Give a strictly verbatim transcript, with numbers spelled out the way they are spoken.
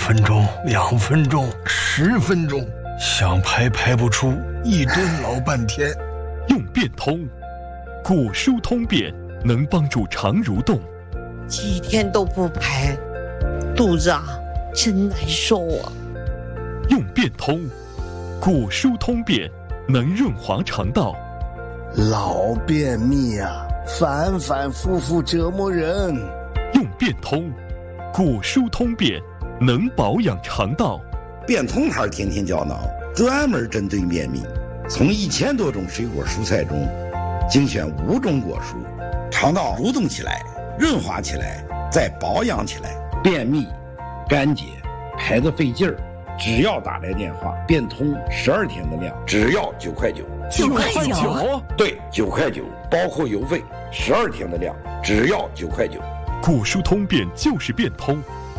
分钟，两分钟，十分钟，想排排不出，一蹲老半天。 用便通，果蔬通便能帮助肠蠕动。 几天都不排，肚子啊真难受啊。 用便通，果蔬通便能润滑肠道。 老便秘啊，反反复复折磨人。 用便通，果蔬通便能保养肠道。 便通牌天天胶囊专门针对便秘，从一千多种水果蔬菜中精选五种果蔬，肠道蠕动起来，润滑起来，再保养起来。便秘、干结、排得费劲儿，只要打来电话，便通十二天的量，只要九块九。 九块九？ 对，九块九，包括邮费，十二天的量，只要九块九。 果蔬通便就是便通，